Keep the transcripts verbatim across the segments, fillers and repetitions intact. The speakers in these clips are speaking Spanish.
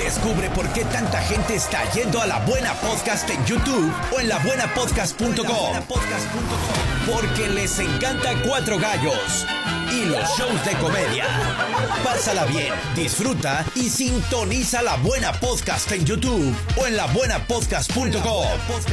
Descubre por qué tanta gente está yendo a La Buena Podcast en YouTube o en la buena podcast punto com. Porque les encanta Cuatro Gallos y los shows de comedia. Pásala bien, disfruta y sintoniza La Buena Podcast en YouTube o en la buena podcast punto com.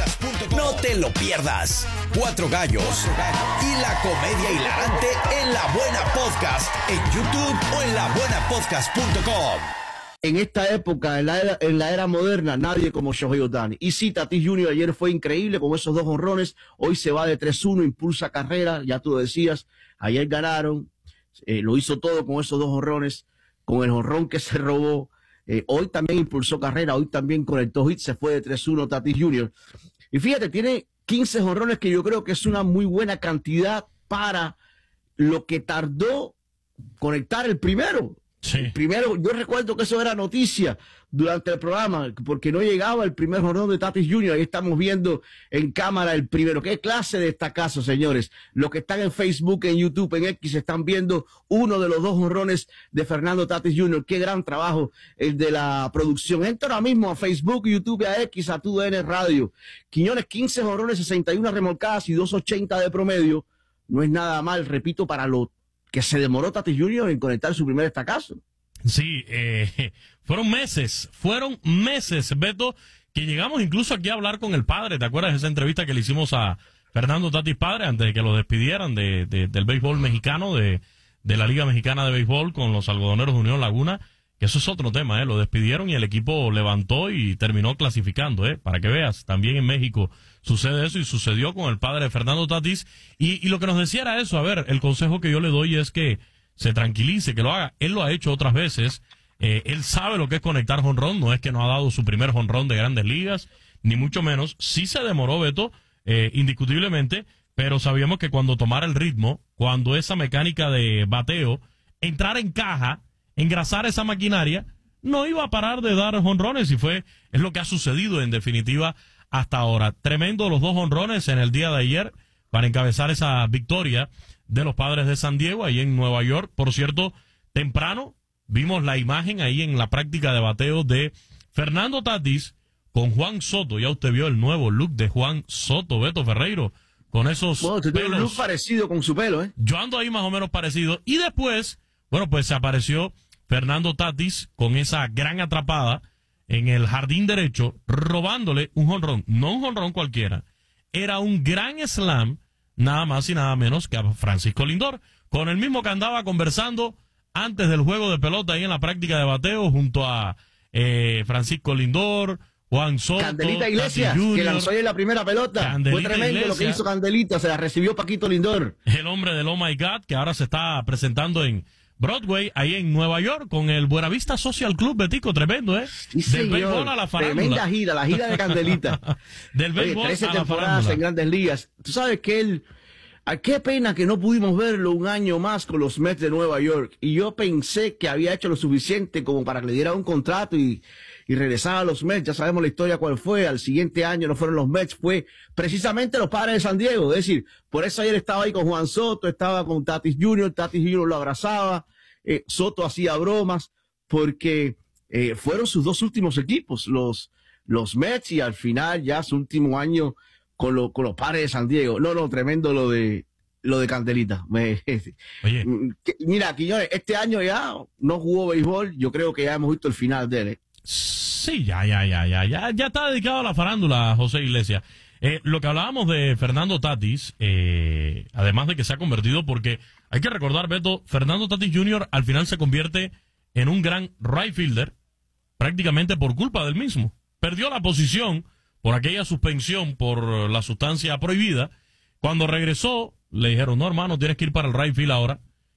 No te lo pierdas. Cuatro Gallos y la comedia hilarante en La Buena Podcast en YouTube o en la buena podcast punto com. En esta época, en la era, en la era moderna, nadie como Shohei Ohtani. Y sí, Tatis junior ayer fue increíble con esos dos jonrones. Hoy se va de tres uno, impulsa carrera, ya tú lo decías. Ayer ganaron, eh, lo hizo todo con esos dos jonrones, con el jonrón que se robó. Eh, hoy también impulsó carrera, hoy también conectó hit, se fue de tres uno Tatis junior Y fíjate, tiene quince jonrones, que yo creo que es una muy buena cantidad para lo que tardó conectar el primero. Sí. Primero, yo recuerdo que eso era noticia durante el programa, porque no llegaba el primer jonrón de Tatis junior Ahí estamos viendo en cámara el primero. ¿Qué clase de destacazo, señores? Los que están en Facebook, en YouTube, en X, están viendo uno de los dos jonrones de Fernando Tatis junior Qué gran trabajo el de la producción. Entra ahora mismo a Facebook, YouTube, a X, a T U D N Radio. Quiñones, quince jonrones, sesenta y una remolcadas y dos ochenta de promedio. No es nada mal, repito, para lo que se demoró Tatis junior en conectar su primer estacazo. Sí, eh, fueron meses, fueron meses, Beto, que llegamos incluso aquí a hablar con el padre. ¿Te acuerdas de esa entrevista que le hicimos a Fernando Tatis padre antes de que lo despidieran de, de, del béisbol mexicano, de, de la Liga Mexicana de Béisbol con los algodoneros de Unión Laguna? Que eso es otro tema, ¿eh? Lo despidieron y el equipo levantó y terminó clasificando, ¿eh? Para que veas, también en México sucede eso y sucedió con el padre de Fernando Tatis. Y, y lo que nos decía era eso, a ver, el consejo que yo le doy es que se tranquilice, que lo haga. Él lo ha hecho otras veces, eh, él sabe lo que es conectar jonrón, no es que no ha dado su primer jonrón de Grandes Ligas, ni mucho menos. Sí se demoró, Beto, eh, indiscutiblemente, pero sabíamos que cuando tomara el ritmo, cuando esa mecánica de bateo, entrar en caja, engrasar esa maquinaria, no iba a parar de dar jonrones y fue, es lo que ha sucedido en definitiva hasta ahora. Tremendo los dos jonrones en el día de ayer para encabezar esa victoria de los Padres de San Diego ahí en Nueva York. Por cierto, temprano vimos la imagen ahí en la práctica de bateo de Fernando Tatis con Juan Soto. Ya usted vio el nuevo look de Juan Soto, Beto Ferreiro, con esos bueno, te pelos. Un look parecido con su pelo, ¿eh? Yo ando ahí más o menos parecido. Y después, bueno, pues se apareció Fernando Tatis con esa gran atrapada en el jardín derecho, robándole un jonrón. No un jonrón cualquiera. Era un gran slam, nada más y nada menos que a Francisco Lindor, con el mismo que andaba conversando antes del juego de pelota ahí en la práctica de bateo junto a eh, Francisco Lindor, Juan Soto, Candelita Iglesias, que lanzó ahí la primera pelota. Candelita Fue tremendo Iglesias, lo que hizo Candelita, se la recibió Paquito Lindor. El hombre del Oh My God, que ahora se está presentando en Broadway, ahí en Nueva York, con el Buenavista Social Club, Betico, tremendo, ¿eh? Sí, Del señor. béisbol a la farándula. Tremenda gira, la gira de Candelita. Del Oye, béisbol trece a la temporadas farándula. en Grandes Ligas. Tú sabes que él, a qué pena que no pudimos verlo un año más con los Mets de Nueva York. Y yo pensé que había hecho lo suficiente como para que le diera un contrato y, y regresara a los Mets. Ya sabemos la historia cuál fue. Al siguiente año no fueron los Mets, fue precisamente los Padres de San Diego. Es decir, por eso ayer estaba ahí con Juan Soto, estaba con Tatis junior Tatis junior lo abrazaba. Eh, Soto hacía bromas porque eh, fueron sus dos últimos equipos, los, los Mets, y al final ya su último año con, lo, con los Padres de San Diego. No, no, tremendo lo de lo de Candelita. Me, Oye. Mira, Quiñones, este año ya no jugó béisbol, yo creo que ya hemos visto el final de él. ¿eh? Sí, ya, ya, ya, ya, ya, ya está dedicado a la farándula, José Iglesias. Eh, lo que hablábamos de Fernando Tatis, eh, además de que se ha convertido, porque hay que recordar, Beto, Fernando Tatis junior al final se convierte en un gran right fielder, prácticamente por culpa del mismo. Perdió la posición por aquella suspensión por la sustancia prohibida. Cuando regresó, le dijeron, no, hermano, tienes que ir para el right field ahora.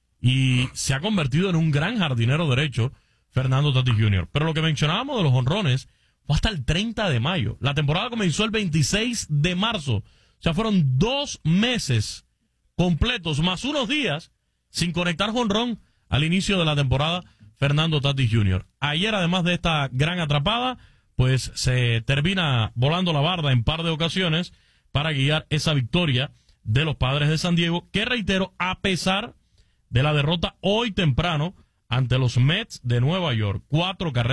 Y se ha convertido en un gran jardinero derecho, Fernando Tatis junior Pero lo que mencionábamos de los jonrones fue hasta el treinta de mayo. La temporada comenzó el veintiséis de marzo. O sea, fueron dos meses completos, más unos días, sin conectar jonrón al inicio de la temporada, Fernando Tatis junior Ayer, además de esta gran atrapada, pues se termina volando la barda en par de ocasiones para guiar esa victoria de los Padres de San Diego, que reitero, a pesar de la derrota hoy temprano ante los Mets de Nueva York. Cuatro carreras